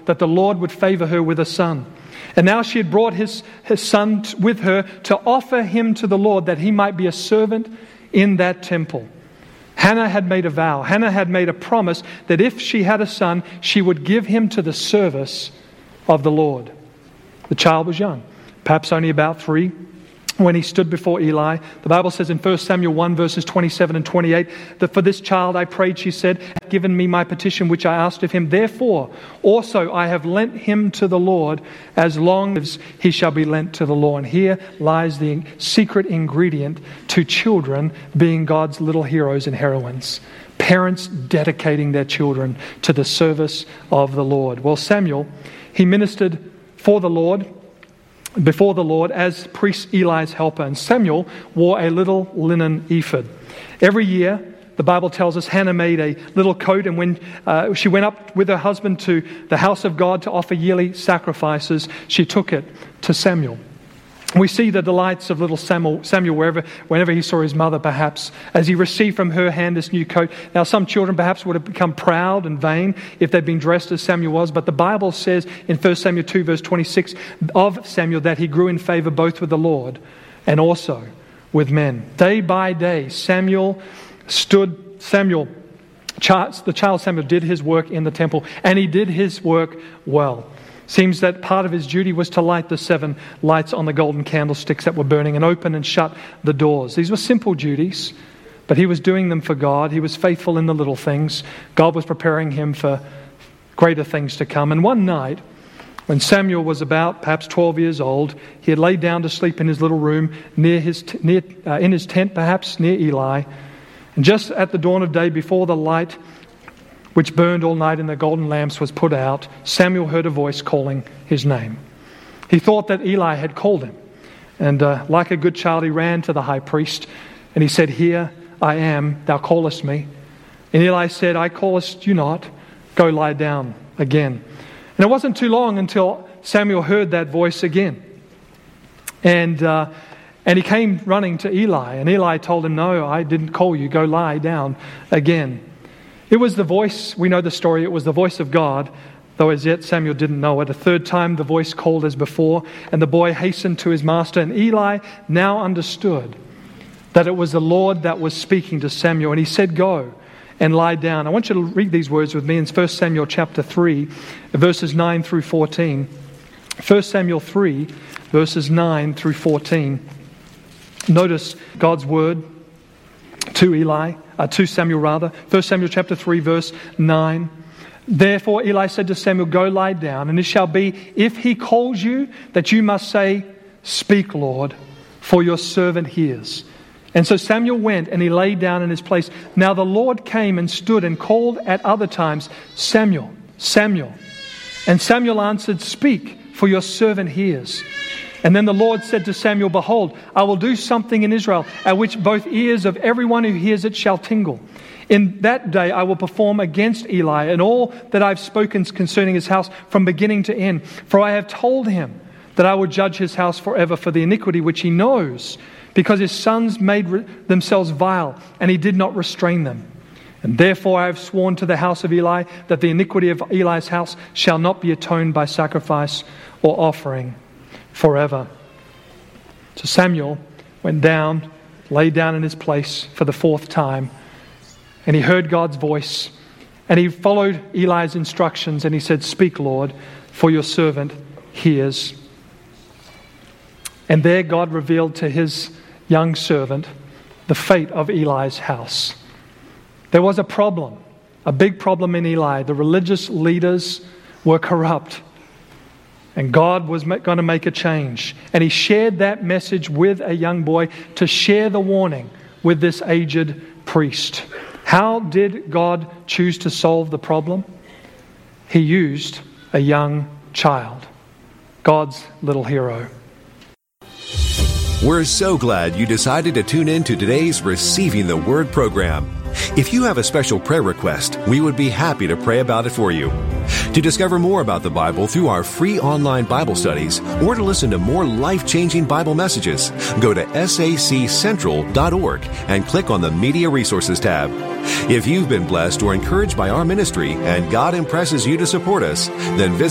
that the Lord would favor her with a son. And now she had brought his son with her to offer him to the Lord that he might be a servant in that temple. Hannah had made a vow. Hannah had made a promise that if she had a son, she would give him to the service of the Lord. The child was young, perhaps only about 3, when he stood before Eli. The Bible says in 1 Samuel 1 verses 27 and 28 that for this child I prayed, she said, hath given me my petition which I asked of him. Therefore also I have lent him to the Lord, as long as he shall be lent to the Lord. And here lies the secret ingredient to children being God's little heroes and heroines. Parents dedicating their children to the service of the Lord. Well, Samuel, he ministered before the Lord as priest Eli's helper. And Samuel wore a little linen ephod. Every year, the Bible tells us, Hannah made a little coat, and when she went up with her husband to the house of God to offer yearly sacrifices, she took it to Samuel. We see the delights of little Samuel whenever he saw his mother, perhaps, as he received from her hand this new coat. Now, some children perhaps would have become proud and vain if they'd been dressed as Samuel was, but the Bible says in 1 Samuel 2 verse 26 of Samuel that he grew in favor both with the Lord and also with men. Day by day, the child Samuel did his work in the temple, and he did his work well. Seems that part of his duty was to light the 7 lights on the golden candlesticks that were burning and open and shut the doors. These were simple duties, but he was doing them for God. He was faithful in the little things. God was preparing him for greater things to come. And one night, when Samuel was about perhaps 12 years old, he had laid down to sleep in his little room in his tent, perhaps near Eli. And just at the dawn of day, before the light which burned all night in the golden lamps was put out, Samuel heard a voice calling his name. He thought that Eli had called him. And like a good child, he ran to the high priest and he said, "Here I am, thou callest me." And Eli said, "I callest you not, go lie down again." And it wasn't too long until Samuel heard that voice again. And he came running to Eli. And Eli told him, "No, I didn't call you, go lie down again." It was the voice, we know the story, it was the voice of God, though as yet Samuel didn't know it. A third time the voice called as before, and the boy hastened to his master. And Eli now understood that it was the Lord that was speaking to Samuel. And he said, "Go and lie down." I want you to read these words with me in 1 Samuel chapter 3, verses 9 through 14. 1 Samuel 3, verses 9 through 14. Notice God's word to Samuel rather. 1 Samuel chapter 3 verse 9. Therefore Eli said to Samuel, "Go lie down, and it shall be, if he calls you, that you must say, 'Speak, Lord, for your servant hears.'" And so Samuel went, and he lay down in his place. Now the Lord came and stood and called at other times, "Samuel, Samuel." And Samuel answered, "Speak, for your servant hears." And then the Lord said to Samuel, "Behold, I will do something in Israel, at which both ears of everyone who hears it shall tingle. In that day I will perform against Eli and all that I have spoken concerning his house from beginning to end. For I have told him that I will judge his house forever for the iniquity which he knows, because his sons made themselves vile, and he did not restrain them. And therefore I have sworn to the house of Eli that the iniquity of Eli's house shall not be atoned by sacrifice or offering forever." So Samuel went down, lay down in his place for the 4th time, and he heard God's voice, and he followed Eli's instructions, and he said, "Speak, Lord, for your servant hears." And there God revealed to his young servant the fate of Eli's house. There was a problem, a big problem in Eli. The religious leaders were corrupt. And God was going to make a change. And he shared that message with a young boy to share the warning with this aged priest. How did God choose to solve the problem? He used a young child, God's little hero. We're so glad you decided to tune in to today's Receiving the Word program. If you have a special prayer request, we would be happy to pray about it for you. To discover more about the Bible through our free online Bible studies, or to listen to more life-changing Bible messages, go to saccentral.org and click on the Media Resources tab. If you've been blessed or encouraged by our ministry and God impresses you to support us, then visit